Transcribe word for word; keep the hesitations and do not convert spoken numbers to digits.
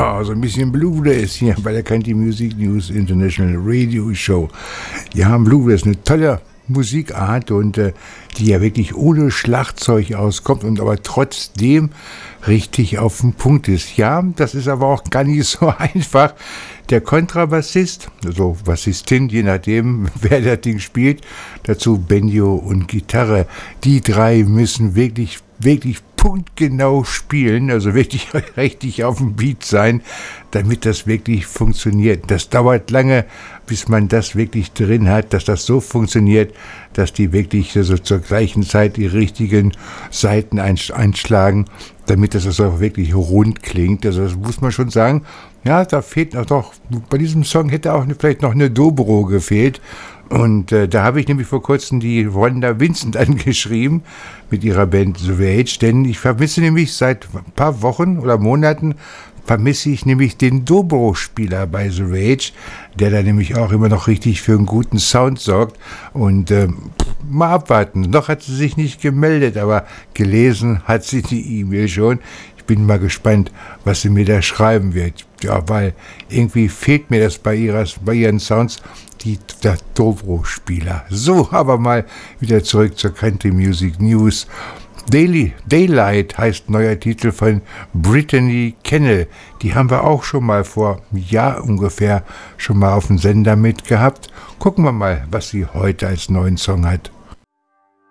Ja, so ein bisschen Bluegrass hier bei der Country Music News International Radio Show. Ja, Bluegrass, eine tolle Musikart und äh, die ja wirklich ohne Schlagzeug auskommt und aber trotzdem richtig auf den Punkt ist. Ja, das ist aber auch gar nicht so einfach. Der Kontrabassist, also Bassistin, je nachdem, wer das Ding spielt, dazu Banjo und Gitarre, die drei müssen wirklich, wirklich punktgenau spielen, also wirklich richtig auf dem Beat sein, damit das wirklich funktioniert. Das dauert lange, bis man das wirklich drin hat, dass das so funktioniert, dass die wirklich also zur gleichen Zeit die richtigen Seiten einschlagen, damit das also auch wirklich rund klingt. Also das muss man schon sagen. Ja, da fehlt noch doch, bei diesem Song hätte auch vielleicht noch eine Dobro gefehlt. Und äh, da habe ich nämlich vor kurzem die Rhonda Vincent angeschrieben mit ihrer Band The Rage, denn ich vermisse nämlich seit ein paar Wochen oder Monaten, vermisse ich nämlich den Dobro-Spieler bei The Rage, der da nämlich auch immer noch richtig für einen guten Sound sorgt. Und äh, mal abwarten, noch hat sie sich nicht gemeldet, aber gelesen hat sie die E-Mail schon. Ich bin mal gespannt, was sie mir da schreiben wird. Ja, weil irgendwie fehlt mir das bei, ihrer, bei ihren Sounds, die, der Dobro-Spieler. So, aber mal wieder zurück zur Country Music News. Daily, Daylight heißt neuer Titel von Brittany Kennel. Die haben wir auch schon mal vor einem Jahr ungefähr schon mal auf dem Sender mitgehabt. Gucken wir mal, was sie heute als neuen Song hat.